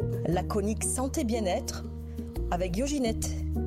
la chronique Santé Bien-être avec Yoginette.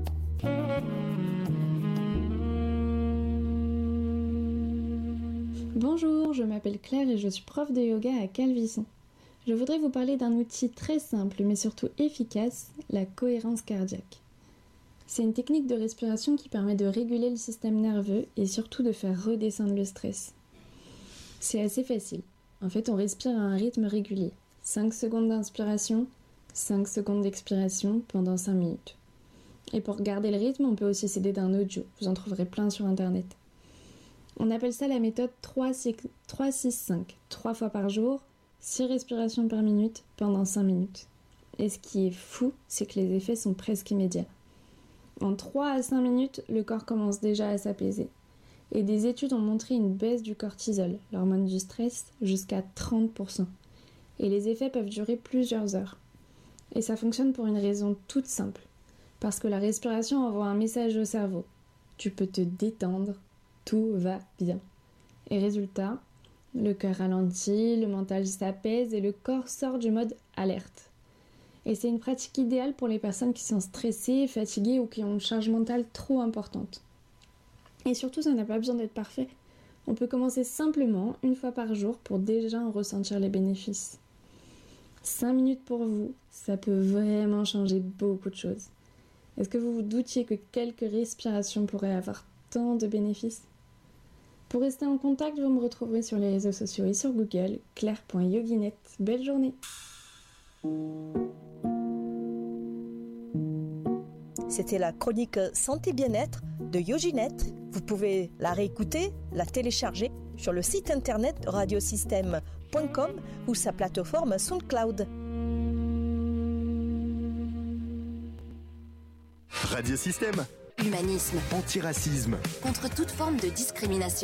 Bonjour, je m'appelle Claire et je suis prof de yoga à Calvisson. Je voudrais vous parler d'un outil très simple mais surtout efficace, la cohérence cardiaque. C'est une technique de respiration qui permet de réguler le système nerveux et surtout de faire redescendre le stress. C'est assez facile. En fait, on respire à un rythme régulier. 5 secondes d'inspiration, 5 secondes d'expiration pendant 5 minutes. Et pour garder le rythme, on peut aussi s'aider d'un audio. Vous en trouverez plein sur internet. On appelle ça la méthode 3-6-5. 3 fois par jour, 6 respirations par minute pendant 5 minutes. Et ce qui est fou, c'est que les effets sont presque immédiats. En 3 à 5 minutes, le corps commence déjà à s'apaiser. Et des études ont montré une baisse du cortisol, l'hormone du stress, jusqu'à 30%. Et les effets peuvent durer plusieurs heures. Et ça fonctionne pour une raison toute simple. Parce que la respiration envoie un message au cerveau. Tu peux te détendre, tout va bien. Et résultat, le cœur ralentit, le mental s'apaise et le corps sort du mode alerte. Et c'est une pratique idéale pour les personnes qui sont stressées, fatiguées ou qui ont une charge mentale trop importante. Et surtout, ça n'a pas besoin d'être parfait. On peut commencer simplement, une fois par jour, pour déjà en ressentir les bénéfices. 5 minutes pour vous, ça peut vraiment changer beaucoup de choses. Est-ce que vous vous doutiez que quelques respirations pourraient avoir tant de bénéfices ? Pour rester en contact, vous me retrouverez sur les réseaux sociaux et sur Google, claire.yoginette. Belle journée! C'était la chronique Santé Bien-être de Yoginette. Vous pouvez la réécouter, la télécharger sur le site internet radiosystème.com ou sa plateforme SoundCloud. Radiosystème. Humanisme. Antiracisme. Contre toute forme de discrimination.